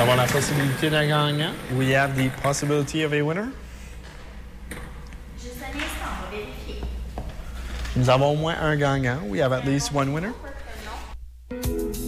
avoir la possibilité d'un gagnant? We have the possibility of a winner? Juste un instant, on va vérifier. Nous avons au moins un gagnant. We have at least one winner.